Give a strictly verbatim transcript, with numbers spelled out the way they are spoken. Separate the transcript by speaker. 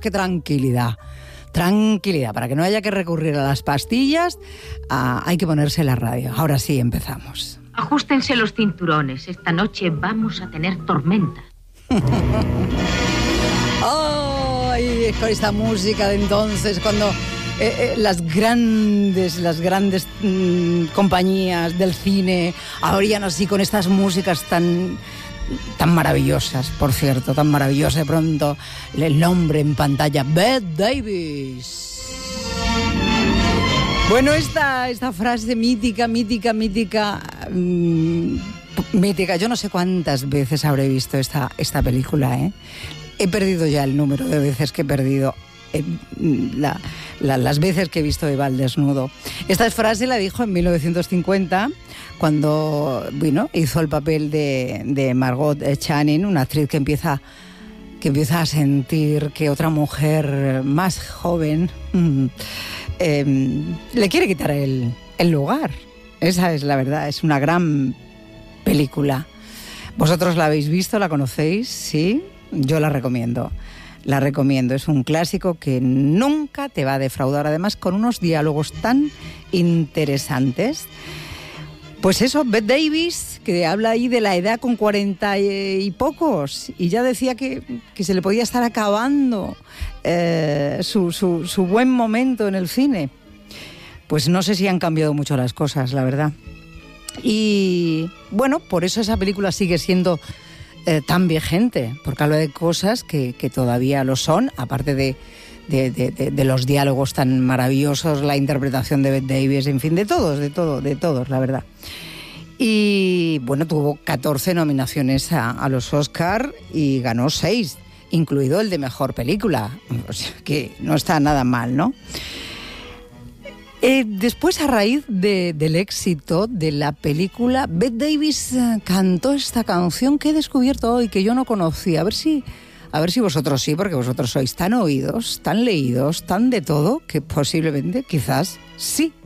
Speaker 1: que tranquilidad. Tranquilidad, para que no haya que recurrir a las pastillas, a, hay que ponerse la radio. Ahora sí, empezamos.
Speaker 2: Ajustense los cinturones, esta noche vamos a tener tormenta.
Speaker 1: ¡Ay! Con esta música de entonces, cuando eh, eh, las grandes, las grandes mmm, compañías del cine abrían así con estas músicas tan... tan maravillosas, por cierto, tan maravillosas. De pronto, el nombre en pantalla, Bette Davis. Bueno, esta, esta frase mítica, mítica, mítica, mmm, mítica. Yo no sé cuántas veces habré visto esta, esta película, ¿eh? He perdido ya el número de veces que he perdido. Eh, la, la, las veces que he visto Eva al desnudo. Esta frase la dijo en mil novecientos cincuenta, cuando bueno, hizo el papel de, de Margot Channing, una actriz que empieza, que empieza a sentir que otra mujer más joven eh, le quiere quitar el, el lugar. Esa es la verdad, es una gran película. ¿Vosotros la habéis visto? ¿La conocéis? Sí, yo la recomiendo. La recomiendo, es un clásico que nunca te va a defraudar, además con unos diálogos tan interesantes. Pues eso, Bette Davis, que habla ahí de la edad con cuarenta y pocos, y ya decía que, que se le podía estar acabando eh, su, su, su buen momento en el cine. Pues no sé si han cambiado mucho las cosas, la verdad. Y bueno, por eso esa película sigue siendo Eh, tan vigente, porque habla de cosas que, que todavía lo son, aparte de, de, de, de, de los diálogos tan maravillosos, la interpretación de Bette Davis, en fin, de todos, de todo, de todos, la verdad. Y bueno, tuvo catorce nominaciones a, a los Oscar y ganó seis, incluido el de Mejor Película, o sea que no está nada mal, ¿no? Eh, después, a raíz de, del éxito de la película, Bette Davis eh, cantó esta canción que he descubierto hoy, que yo no conocía. A ver si, a ver si vosotros sí, porque vosotros sois tan oídos, tan leídos, tan de todo, que posiblemente, quizás, sí